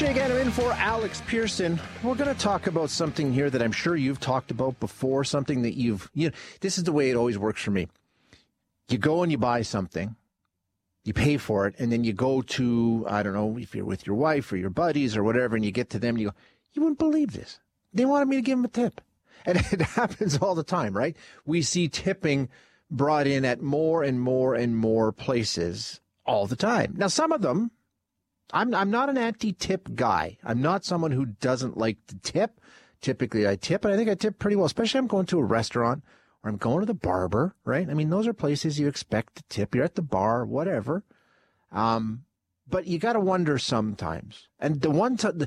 Again, I'm in for Alex Pearson. We're going to talk about something here that I'm sure you've talked about before, something that this is the way it always works for me. You go and you buy something, you pay for it, and then you go to, I don't know, if you're with your wife or your buddies or whatever, and you get to them and you go, you wouldn't believe this. They wanted me to give them a tip. And it happens all the time, right? We see tipping brought in at more and more and more places all the time. Now, some of them, I'm not an anti-tip guy. I'm not someone who doesn't like to tip. Typically, I tip, and I think I tip pretty well, especially if I'm going to a restaurant or I'm going to the barber, right? I mean, those are places you expect to tip. You're at the bar, whatever. But you got to wonder sometimes. And the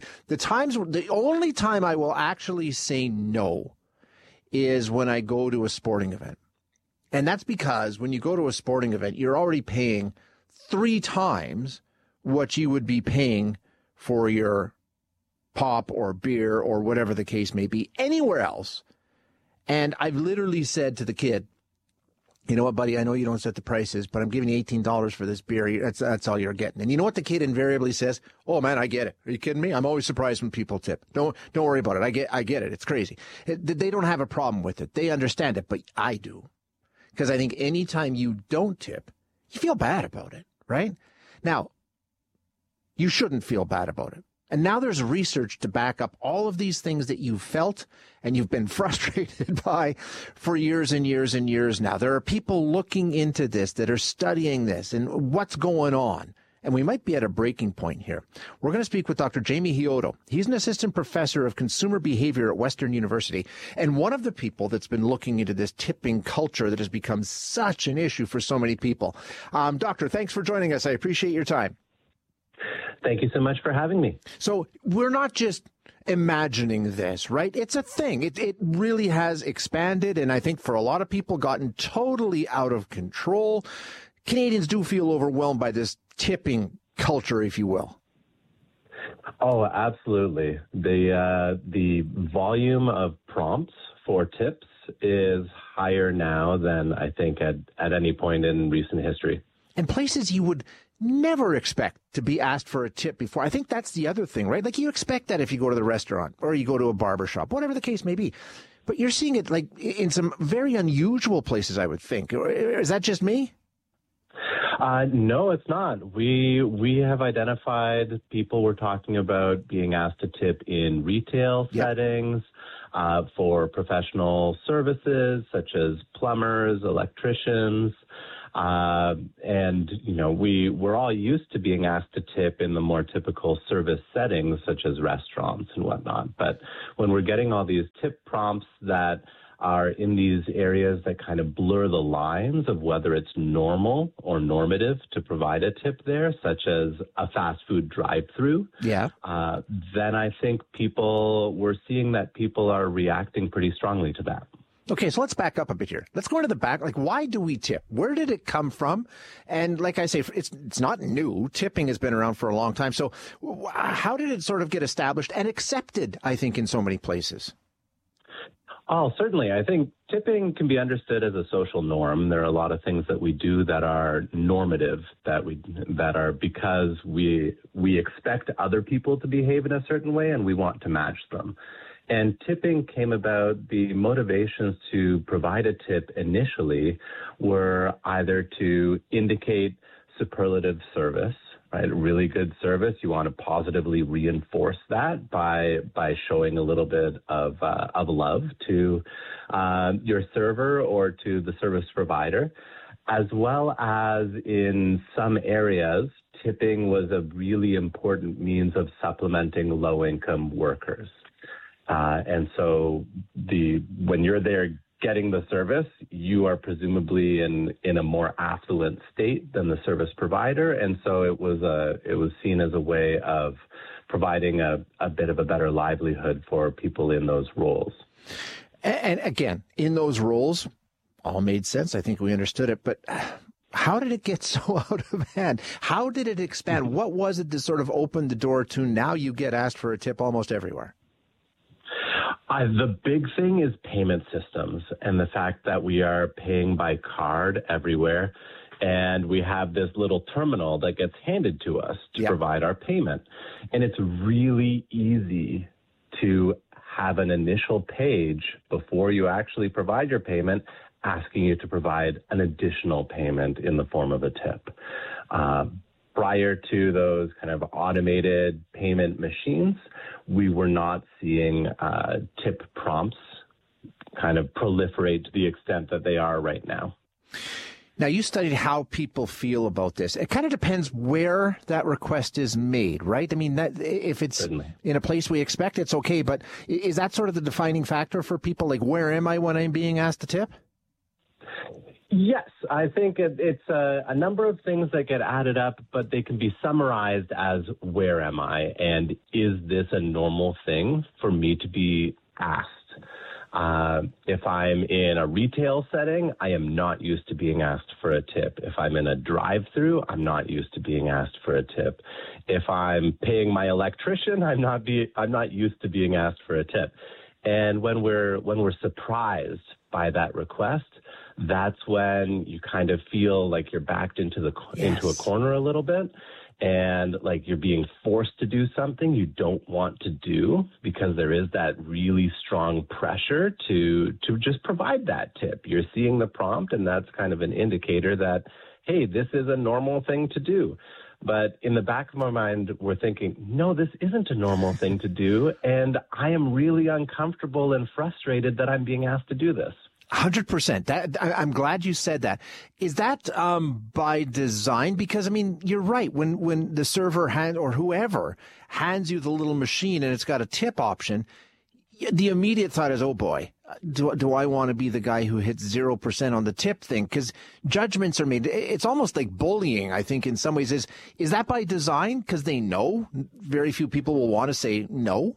only time I will actually say no is when I go to a sporting event. And that's because when you go to a sporting event, you're already paying 3 times what you would be paying for your pop or beer or whatever the case may be anywhere else. And I've literally said to the kid, you know what, buddy, I know you don't set the prices, but I'm giving you $18 for this beer. That's all you're getting. And you know what the kid invariably says? Oh, man, I get it. Are you kidding me? I'm always surprised when people tip. Don't worry about it. I get it. It's crazy. They don't have a problem with it. They understand it, but I do. Because I think anytime you don't tip, you feel bad about it, right? Now, you shouldn't feel bad about it. And now there's research to back up all of these things that you've felt and you've been frustrated by for years and years and years now. There are people looking into this that are studying this and what's going on. And we might be at a breaking point here. We're going to speak with Dr. Jamie Hiodo. He's an assistant professor of consumer behavior at Western University and one of the people that's been looking into this tipping culture that has become such an issue for so many people. Doctor, thanks for joining us. I appreciate your time. Thank you so much for having me. So we're not just imagining this, right? It's a thing. It really has expanded, and I think for a lot of people gotten totally out of control. Canadians do feel overwhelmed by this tipping culture, if you will. Oh, absolutely. The volume of prompts for tips is higher now than I think at any point in recent history. And places you would never expect to be asked for a tip before. I think that's the other thing, right? Like you expect that if you go to the restaurant or you go to a barber shop, whatever the case may be. But you're seeing it like in some very unusual places, I would think. Is that just me? No, it's not. We have identified people we're talking about being asked to tip in retail settings, for professional services such as plumbers, electricians. And, you know, we're all used to being asked to tip in the more typical service settings, such as restaurants and whatnot. But when we're getting all these tip prompts that are in these areas that kind of blur the lines of whether it's normal or normative to provide a tip there, such as a fast food drive-through, then I think we're seeing that people are reacting pretty strongly to that. Okay, so let's back up a bit here. Let's go into the back. Like, why do we tip? Where did it come from? And like I say, it's not new. Tipping has been around for a long time. So how did it sort of get established and accepted, I think, in so many places? Oh, certainly. I think tipping can be understood as a social norm. There are a lot of things that we do that are normative, that are because we expect other people to behave in a certain way and we want to match them. And tipping came about, the motivations to provide a tip initially were either to indicate superlative service, right? Really good service. You want to positively reinforce that by showing a little bit of love to your server or to the service provider, as well as in some areas, tipping was a really important means of supplementing low-income workers. And so when you're there getting the service, you are presumably in a more affluent state than the service provider. And so it was seen as a way of providing a bit of a better livelihood for people in those roles. And again, in those roles, all made sense. I think we understood it. But how did it get so out of hand? How did it expand? What was it that sort of opened the door to now you get asked for a tip almost everywhere? The big thing is payment systems and the fact that we are paying by card everywhere. and we have this little terminal that gets handed to us to provide our payment. And it's really easy to have an initial page before you actually provide your payment asking you to provide an additional payment in the form of a tip. Prior to those kind of automated payment machines, we were not seeing tip prompts kind of proliferate to the extent that they are right now. Now, you studied how people feel about this. It kind of depends where that request is made, right? I mean, that if it's Certainly. In a place we expect, it's okay. But is that sort of the defining factor for people? Like, where am I when I'm being asked to tip? Yes, I think it's a number of things that get added up, but they can be summarized as where am I, and is this a normal thing for me to be asked? If I'm in a retail setting, I am not used to being asked for a tip. If I'm in a drive-through, I'm not used to being asked for a tip. If I'm paying my electrician, I'm not used to being asked for a tip. And when we're surprised by that request, that's when you kind of feel like you're backed into into a corner a little bit, and like you're being forced to do something you don't want to do because there is that really strong pressure to just provide that tip. You're seeing the prompt, and that's kind of an indicator that, hey, this is a normal thing to do. But in the back of my mind, we're thinking, no, this isn't a normal thing to do, and I am really uncomfortable and frustrated that I'm being asked to do this. 100%. I'm glad you said that. Is that by design? Because, I mean, you're right. When the server or whoever hands you the little machine and it's got a tip option, the immediate thought is, oh, boy, do I want to be the guy who hits 0% on the tip thing? Because judgments are made. It's almost like bullying, I think, in some ways. Is that by design? Because they know very few people will want to say no?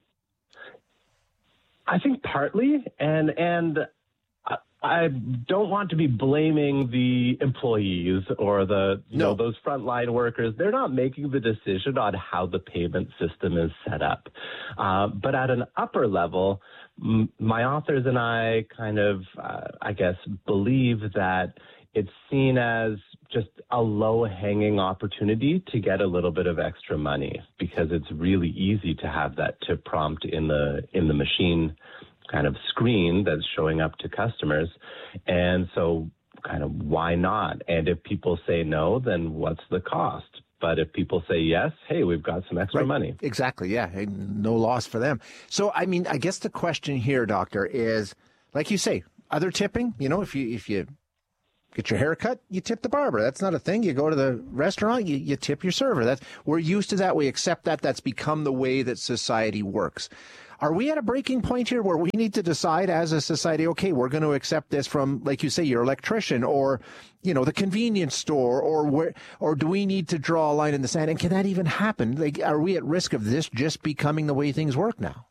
I think partly, and I don't want to be blaming the employees or those frontline workers. They're not making the decision on how the payment system is set up. But at an upper level, my authors and I kind of, believe that it's seen as just a low-hanging opportunity to get a little bit of extra money because it's really easy to have that tip prompt in the machine kind of screen that's showing up to customers. And so kind of why not? And if people say no, then what's the cost? But if people say yes, hey, we've got some extra money. Exactly. Yeah. No loss for them. So, I mean, I guess the question here, Doctor, is, like you say, other tipping, if you get your hair cut, you tip the barber. That's not a thing. You go to the restaurant, you tip your server. We're used to that. We accept that. That's become the way that society works. Are we at a breaking point here where we need to decide as a society, okay, we're going to accept this from, like you say, your electrician or, the convenience store or do we need to draw a line in the sand? And can that even happen? Like, are we at risk of this just becoming the way things work now?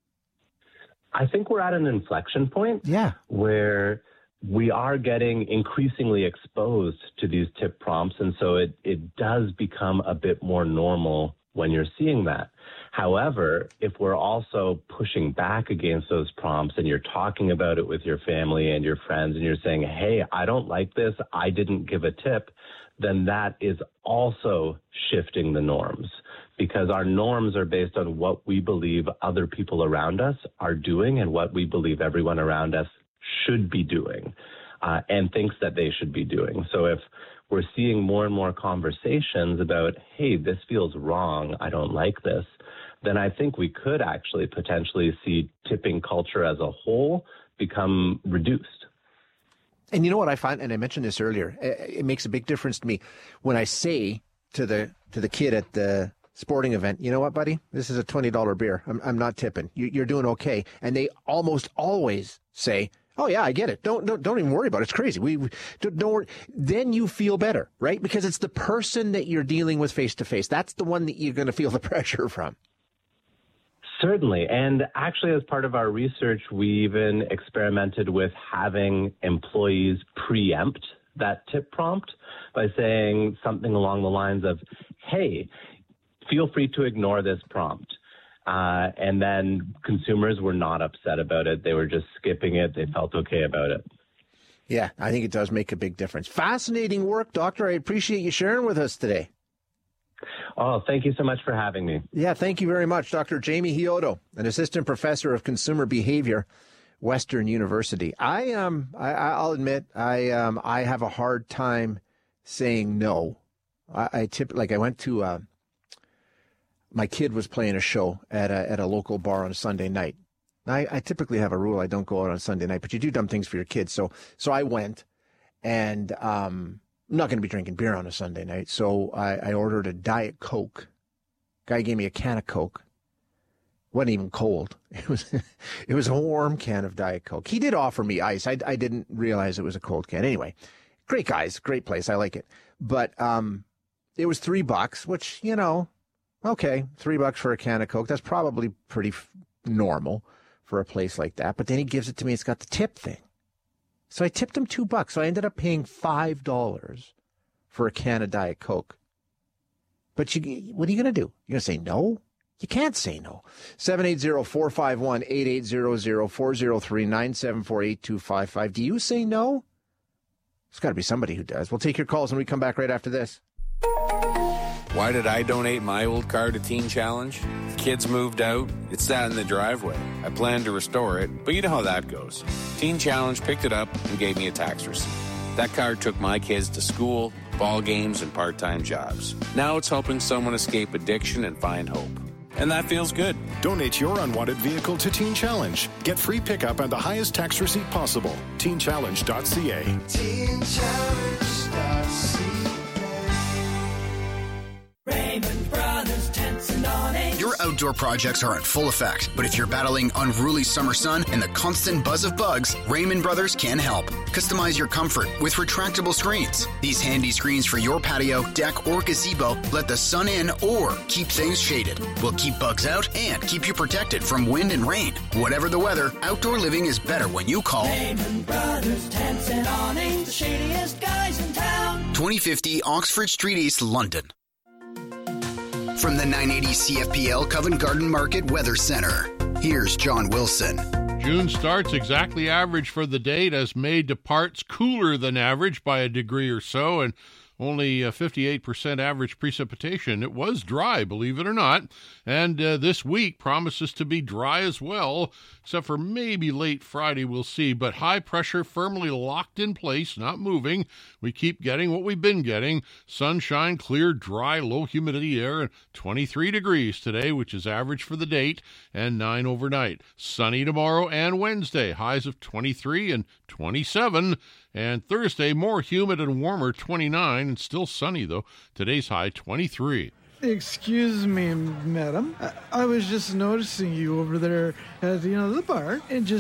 I think we're at an inflection point where we are getting increasingly exposed to these tip prompts. And so it does become a bit more normal when you're seeing that. However, if we're also pushing back against those prompts and you're talking about it with your family and your friends and you're saying, hey, I don't like this, I didn't give a tip, then that is also shifting the norms because our norms are based on what we believe other people around us are doing and what we believe everyone around us should be doing and thinks that they should be doing. So if we're seeing more and more conversations about, hey, this feels wrong, I don't like this, then I think we could actually potentially see tipping culture as a whole become reduced. And you know what I find, and I mentioned this earlier, it makes a big difference to me when I say to the kid at the sporting event, you know what, buddy, this is a $20 beer. I'm not tipping. You're doing okay. And they almost always say, oh yeah, I get it. Don't even worry about it. It's crazy. We don't worry. Then you feel better, right? Because it's the person that you're dealing with face to face. That's the one that you're going to feel the pressure from. Certainly. And actually, as part of our research, we even experimented with having employees preempt that tip prompt by saying something along the lines of, hey, feel free to ignore this prompt. And then consumers were not upset about it. They were just skipping it. They felt okay about it. Yeah, I think it does make a big difference. Fascinating work, Doctor. I appreciate you sharing with us today. Oh, thank you so much for having me. Yeah, thank you very much, Dr. Jamie Hiodo, an assistant professor of consumer behavior, Western University. I'll admit, I have a hard time saying no. I went to my kid was playing a show at a local bar on a Sunday night. I typically have a rule: I don't go out on Sunday night, but you do dumb things for your kids. So I went, and I'm not going to be drinking beer on a Sunday night, so I ordered a Diet Coke. Guy gave me a can of Coke. Wasn't even cold. It was a warm can of Diet Coke. He did offer me ice. I didn't realize it was a cold can. Anyway, great guys, great place. I like it. But it was $3, which, okay, $3 for a can of Coke. That's probably pretty normal for a place like that. But then he gives it to me. It's got the tip thing. So I tipped him $2. So I ended up paying $5 for a can of Diet Coke. But what are you going to do? You're going to say no? You can't say no. 780-451-8800, 403-974-8255. Do you say no? There's got to be somebody who does. We'll take your calls when we come back right after this. Why did I donate my old car to Teen Challenge? The kids moved out. It sat in the driveway. I planned to restore it, but you know how that goes. Teen Challenge picked it up and gave me a tax receipt. That car took my kids to school, ball games, and part-time jobs. Now it's helping someone escape addiction and find hope. And that feels good. Donate your unwanted vehicle to Teen Challenge. Get free pickup and the highest tax receipt possible. TeenChallenge.ca. TeenChallenge.ca. Raymond Brothers Tents and Awnings. Your outdoor projects are in full effect, but if you're battling unruly summer sun and the constant buzz of bugs, Raymond Brothers can help. Customize your comfort with retractable screens. These handy screens for your patio, deck, or gazebo let the sun in or keep things shaded. Will keep bugs out and keep you protected from wind and rain. Whatever the weather, outdoor living is better when you call Raymond Brothers Tents and Awnings, the shadiest guys in town. 2050 Oxford Street East, London. From the 980 CFPL Covent Garden Market Weather Center, here's John Wilson. June starts exactly average for the date as May departs cooler than average by a degree or so, and only 58% average precipitation. It was dry, believe it or not, and this week promises to be dry as well, except for maybe late Friday, we'll see. But high pressure firmly locked in place, not moving. We keep getting what we've been getting. Sunshine, clear, dry, low humidity air, and 23 degrees today, which is average for the date, and 9 overnight. Sunny tomorrow and Wednesday, highs of 23 and 27. And Thursday, more humid and warmer, 29, and still sunny, though. Today's high, 23. Excuse me, madam. I was just noticing you over there at, the bar, and just